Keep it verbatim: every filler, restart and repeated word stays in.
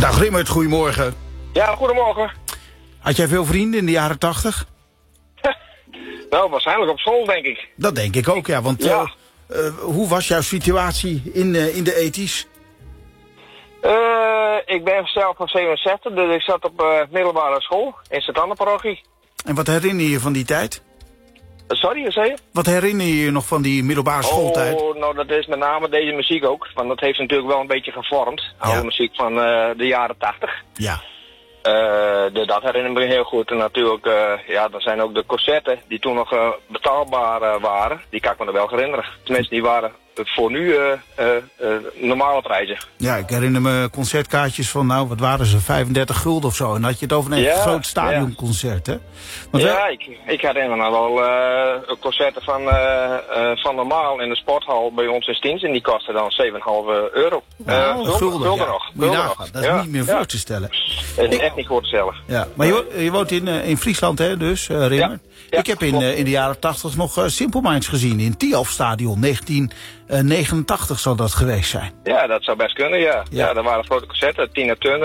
Dag Rimmert, goedemorgen. Ja, goedemorgen. Had jij veel vrienden in de jaren tachtig? Nou, waarschijnlijk op school, denk ik. Dat denk ik ook, ja. Want Ja. uh, uh, hoe was jouw situatie in, uh, in de ethisch? Uh, ik ben zelf van zevenenzestig, dus ik zat op uh, middelbare school in Sint-Anne-parochie. En wat herinner je je van die tijd? Uh, sorry, wat zei je? Wat herinner je je nog van die middelbare schooltijd? Oh, nou dat is met name deze muziek ook. Want dat heeft natuurlijk wel een beetje gevormd. Oude Ja. muziek van uh, de jaren tachtig. Ja. Uh, de, dat herinner ik me heel goed. En natuurlijk, uh, ja, dan zijn ook de concerten die toen nog uh, betaalbaar uh, waren. Die kan ik me er wel herinneren. Tenminste, die waren voor nu uh, uh, uh, normale prijzen. Ja, ik herinner me concertkaartjes van, nou, wat waren ze, vijfendertig gulden of zo. En dan had je het over een Ja, echt groot stadionconcert, hè? Want Ja, wel- ik, ik herinner me wel uh, concerten van, uh, uh, van normaal in de sporthal bij ons in Stiens. En die kosten dan zeven komma vijf euro. Nou, Uh, gulden, gulden ja. nog. Moet je Gulden nagaan, nog. dat is Ja, niet meer ja. voor te stellen. Dat is Ik- echt niet voor te stellen. Ja, maar je, wo- je woont in, uh, in Friesland, hè, dus, uh, Rimmert? Ja, ja, ik heb in, klopt. uh, in de jaren tachtig nog uh, Simple Minds gezien in Tialf-stadion. negentien negenentachtig zal dat geweest zijn. Ja, dat zou best kunnen, ja. Ja. Ja, dat waren grote concerten. Tina Turner